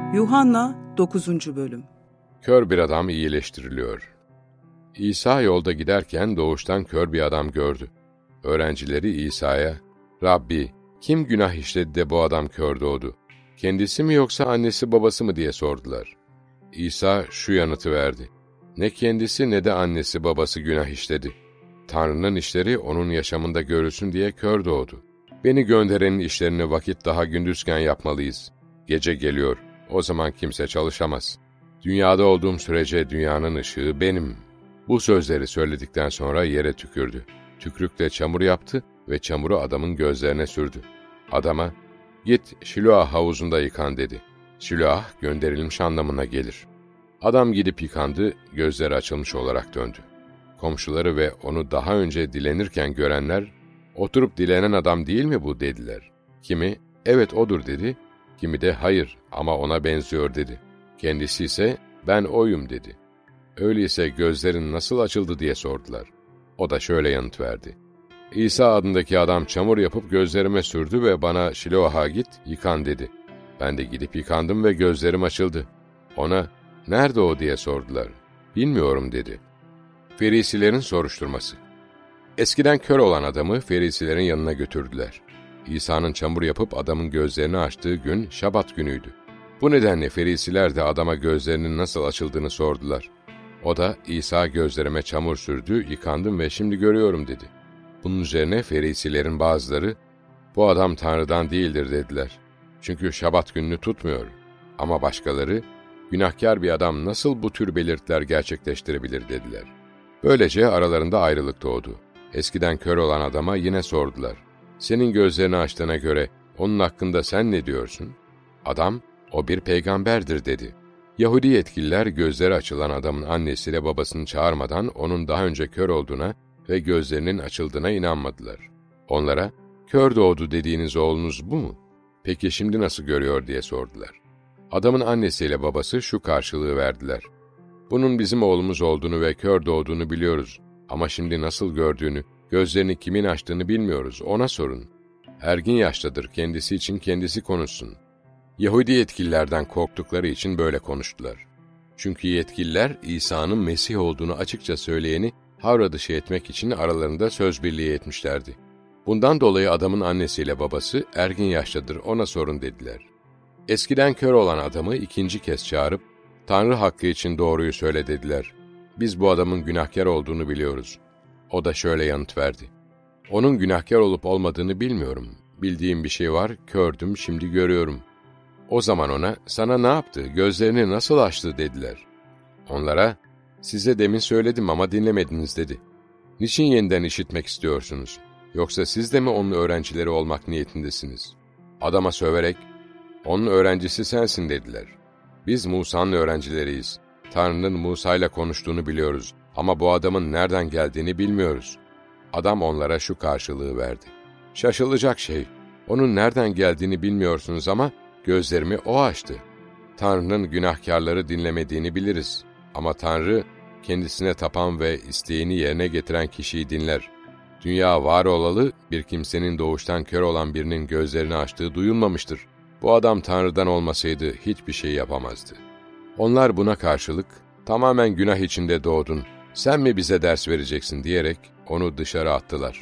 Yuhanna 9. Bölüm. Kör bir adam iyileştiriliyor. İsa yolda giderken doğuştan kör bir adam gördü. Öğrencileri İsa'ya, "Rabbi, kim günah işledi de bu adam kör doğdu? Kendisi mi yoksa annesi babası mı?" diye sordular. İsa şu yanıtı verdi: "Ne kendisi ne de annesi babası günah işledi. Tanrı'nın işleri onun yaşamında görülsün diye kör doğdu. Beni gönderenin işlerini vakit daha gündüzken yapmalıyız. Gece geliyor, o zaman kimse çalışamaz. Dünyada olduğum sürece dünyanın ışığı benim." Bu sözleri söyledikten sonra yere tükürdü. Tükrükle çamur yaptı ve çamuru adamın gözlerine sürdü. Adama, "Git Şiloah havuzunda yıkan," dedi. Şiloah gönderilmiş anlamına gelir. Adam gidip yıkandı, gözleri açılmış olarak döndü. Komşuları ve onu daha önce dilenirken görenler, "Oturup dilenen adam değil mi bu?" dediler. Kimi, "Evet odur," dedi. Kimi de, "Hayır ama ona benziyor," dedi. Kendisi ise, "Ben oyum," dedi. "Öyleyse gözlerin nasıl açıldı?" diye sordular. O da şöyle yanıt verdi: "İsa adındaki adam çamur yapıp gözlerime sürdü ve bana Şiloah'a git, yıkan," dedi. Ben de gidip yıkandım ve gözlerim açıldı. Ona, "Nerede o?" diye sordular. "Bilmiyorum," dedi. Ferisilerin soruşturması. Eskiden kör olan adamı Ferisilerin yanına götürdüler. İsa'nın çamur yapıp adamın gözlerini açtığı gün Şabat günüydü. Bu nedenle Ferisiler de adama gözlerinin nasıl açıldığını sordular. O da, "İsa gözlerime çamur sürdü, yıkandım ve şimdi görüyorum," dedi. Bunun üzerine Ferisilerin bazıları, "Bu adam Tanrı'dan değildir," dediler. Çünkü Şabat gününü tutmuyor. Ama başkaları, "Günahkar bir adam nasıl bu tür belirtiler gerçekleştirebilir," dediler. Böylece aralarında ayrılık doğdu. Eskiden kör olan adama yine sordular: "Senin gözlerini açtığına göre onun hakkında sen ne diyorsun?" Adam, "O bir peygamberdir," dedi. Yahudi yetkililer gözleri açılan adamın annesiyle babasını çağırmadan onun daha önce kör olduğuna ve gözlerinin açıldığına inanmadılar. Onlara, "Kör doğdu dediğiniz oğlunuz bu mu? Peki şimdi nasıl görüyor?" diye sordular. Adamın annesiyle babası şu karşılığı verdiler: "Bunun bizim oğlumuz olduğunu ve kör doğduğunu biliyoruz. Ama şimdi nasıl gördüğünü, gözlerini kimin açtığını bilmiyoruz, ona sorun. Ergin yaştadır, kendisi için kendisi konuşsun." Yahudi yetkililerden korktukları için böyle konuştular. Çünkü yetkililer İsa'nın Mesih olduğunu açıkça söyleyeni havra dışı etmek için aralarında söz birliği etmişlerdi. Bundan dolayı adamın annesiyle babası, "Ergin yaştadır, ona sorun," dediler. Eskiden kör olan adamı ikinci kez çağırıp, "Tanrı hakkı için doğruyu söyle," dediler. "Biz bu adamın günahkar olduğunu biliyoruz." O da şöyle yanıt verdi: "Onun günahkar olup olmadığını bilmiyorum. Bildiğim bir şey var, kördüm, şimdi görüyorum." O zaman ona, "Sana ne yaptı, gözlerini nasıl açtı?" dediler. Onlara, "Size demin söyledim ama dinlemediniz," dedi. "Niçin yeniden işitmek istiyorsunuz? Yoksa siz de mi onun öğrencileri olmak niyetindesiniz?" Adama söverek, "Onun öğrencisi sensin," dediler. "Biz Musa'nın öğrencileriyiz. Tanrı'nın Musa'yla konuştuğunu biliyoruz ama bu adamın nereden geldiğini bilmiyoruz." Adam onlara şu karşılığı verdi: "Şaşılacak şey, onun nereden geldiğini bilmiyorsunuz ama gözlerimi o açtı. Tanrı'nın günahkarları dinlemediğini biliriz. Ama Tanrı, kendisine tapan ve isteğini yerine getiren kişiyi dinler. Dünya var olalı bir kimsenin doğuştan kör olan birinin gözlerini açtığı duyulmamıştır. Bu adam Tanrı'dan olmasaydı hiçbir şey yapamazdı." Onlar buna karşılık, "Tamamen günah içinde doğdun, sen mi bize ders vereceksin?" diyerek onu dışarı attılar.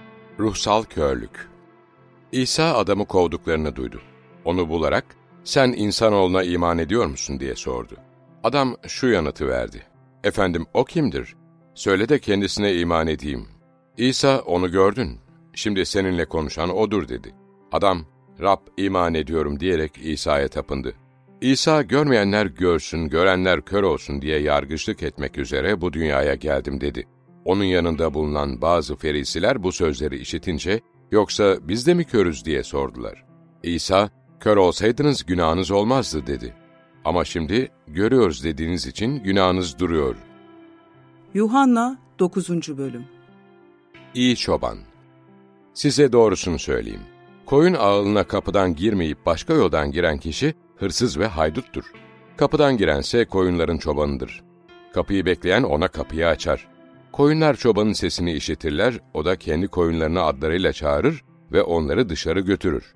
Ruhsal körlük. İsa adamı kovduklarını duydu. Onu bularak, "Sen insanoğluna iman ediyor musun?" diye sordu. Adam şu yanıtı verdi: "Efendim, o kimdir? Söyle de kendisine iman edeyim." İsa, "Onu gördün. Şimdi seninle konuşan odur," dedi. Adam, "Rab, iman ediyorum," diyerek İsa'ya tapındı. İsa, "Görmeyenler görsün, görenler kör olsun diye yargıçlık etmek üzere bu dünyaya geldim," dedi. Onun yanında bulunan bazı ferisiler bu sözleri işitince, "Yoksa biz de mi körüz?" diye sordular. İsa, "Kör olsaydınız günahınız olmazdı," dedi. "Ama şimdi görüyoruz dediğiniz için günahınız duruyor." Yuhanna 9. Bölüm. İyi çoban. Size doğrusunu söyleyeyim. Koyun ağılına kapıdan girmeyip başka yoldan giren kişi hırsız ve hayduttur. Kapıdan girense koyunların çobanıdır. Kapıyı bekleyen ona kapıyı açar. Koyunlar çobanın sesini işitirler, o da kendi koyunlarını adlarıyla çağırır ve onları dışarı götürür.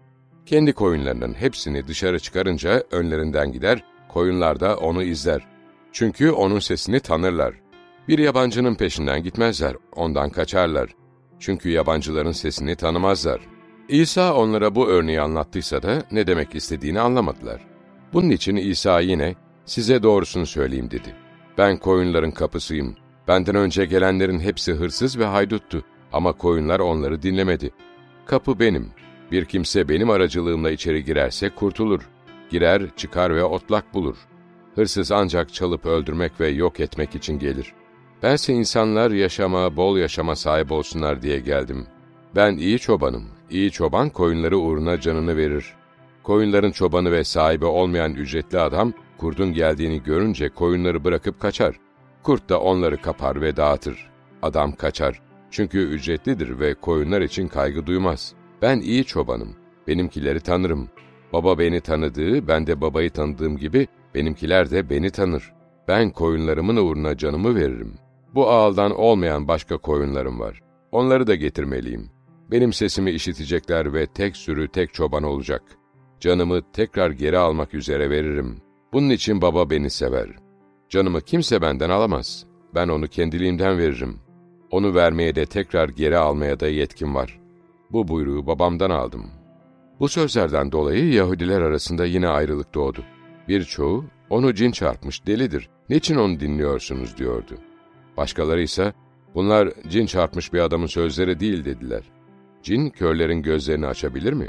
Kendi koyunlarının hepsini dışarı çıkarınca önlerinden gider, koyunlar da onu izler. Çünkü onun sesini tanırlar. Bir yabancının peşinden gitmezler, ondan kaçarlar. Çünkü yabancıların sesini tanımazlar. İsa onlara bu örneği anlattıysa da ne demek istediğini anlamadılar. Bunun için İsa yine, size doğrusunu söyleyeyim dedi. Ben koyunların kapısıyım. Benden önce gelenlerin hepsi hırsız ve hayduttu. Ama koyunlar onları dinlemedi. Kapı benim. Bir kimse benim aracılığımla içeri girerse kurtulur. Girer, çıkar ve otlak bulur. Hırsız ancak çalıp öldürmek ve yok etmek için gelir. Bense insanlar yaşama, bol yaşama sahip olsunlar diye geldim. Ben iyi çobanım. İyi çoban koyunları uğruna canını verir. Koyunların çobanı ve sahibi olmayan ücretli adam, kurdun geldiğini görünce koyunları bırakıp kaçar. Kurt da onları kapar ve dağıtır. Adam kaçar. Çünkü ücretlidir ve koyunlar için kaygı duymaz. Ben iyi çobanım. Benimkileri tanırım. Baba beni tanıdığı, ben de babayı tanıdığım gibi benimkiler de beni tanır. Ben koyunlarımın uğruna canımı veririm. Bu ağıldan olmayan başka koyunlarım var. Onları da getirmeliyim. Benim sesimi işitecekler ve tek sürü tek çoban olacak. Canımı tekrar geri almak üzere veririm. Bunun için baba beni sever. Canımı kimse benden alamaz. Ben onu kendiliğimden veririm. Onu vermeye de tekrar geri almaya da yetkim var. Bu buyruğu babamdan aldım. Bu sözlerden dolayı Yahudiler arasında yine ayrılık doğdu. Birçoğu, onu cin çarpmış, delidir. Niçin onu dinliyorsunuz diyordu. Başkaları ise, bunlar cin çarpmış bir adamın sözleri değil dediler. Cin, körlerin gözlerini açabilir mi?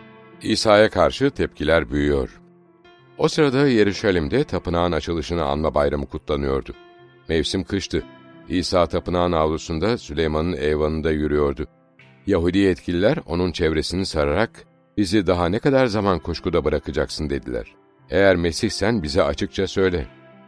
İsa'ya karşı tepkiler büyüyor. O sırada Yeruşalim'de tapınağın açılışını anma bayramı kutlanıyordu. Mevsim kıştı. İsa tapınağın avlusunda Süleyman'ın eyvanında yürüyordu. Yahudi yetkililer onun çevresini sararak, bizi daha ne kadar zaman kuşkuda bırakacaksın dediler. Eğer Mesihsen bize açıkça söyle.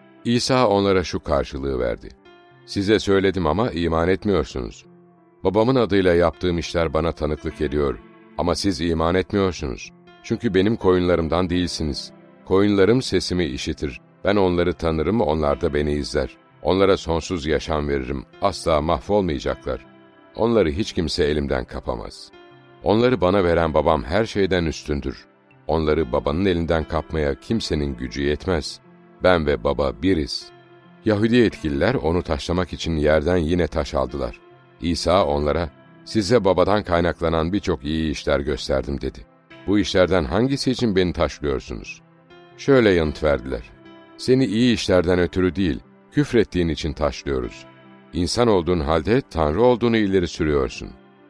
İsa onlara şu karşılığı verdi. Size söyledim ama iman etmiyorsunuz. Babamın adıyla yaptığım işler bana tanıklık ediyor. Ama siz iman etmiyorsunuz. Çünkü benim koyunlarımdan değilsiniz. Koyunlarım sesimi işitir. Ben onları tanırım, onlar da beni izler. Onlara sonsuz yaşam veririm. Asla mahvolmayacaklar. Onları hiç kimse elimden kapamaz. Onları bana veren babam her şeyden üstündür. Onları babanın elinden kapmaya kimsenin gücü yetmez. Ben ve baba biriz. Yahudi yetkililer onu taşlamak için yerden yine taş aldılar. İsa onlara, size babadan kaynaklanan birçok iyi işler gösterdim dedi. Bu işlerden hangisi için beni taşlıyorsunuz? Şöyle yanıt verdiler. Seni iyi işlerden ötürü değil, küfrettiğin için taşlıyoruz. İnsan olduğun halde Tanrı olduğunu ileri sürüyorsun.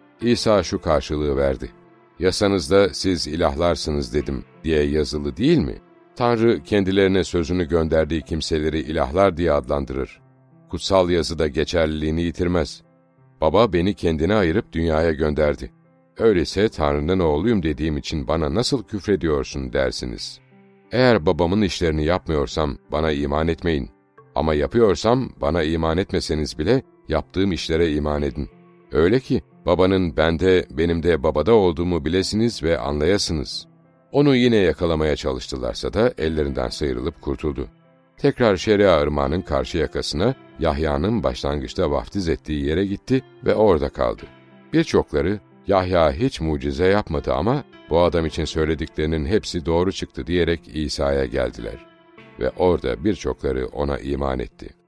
İsa şu karşılığı verdi. Yasanızda siz ilahlarsınız dedim diye yazılı değil mi? Tanrı kendilerine sözünü gönderdiği kimseleri ilahlar diye adlandırır. Kutsal yazıda geçerliliğini yitirmez. Baba beni kendine ayırıp dünyaya gönderdi. Öyleyse Tanrı'nın oğluyum dediğim için bana nasıl küfrediyorsun dersiniz. Eğer babamın işlerini yapmıyorsam bana iman etmeyin. Ama yapıyorsam bana iman etmeseniz bile yaptığım işlere iman edin. Öyle ki babanın bende, benim de babada olduğumu bilesiniz ve anlayasınız. Onu yine yakalamaya çalıştılarsa da ellerinden sıyrılıp kurtuldu. Tekrar Şeria ırmağının karşı yakasına, Yahya'nın başlangıçta vaftiz ettiği yere gitti ve orada kaldı. Birçokları, Yahya hiç mucize yapmadı ama bu adam için söylediklerinin hepsi doğru çıktı diyerek İsa'ya geldiler. Ve orada birçokları ona iman etti.